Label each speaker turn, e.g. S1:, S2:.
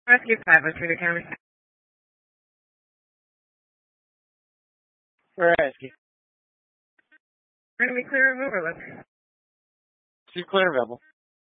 S1: Rescue 5 was through the county.
S2: Rescue.
S1: We're going to be clear of overlook.
S2: Two clear available.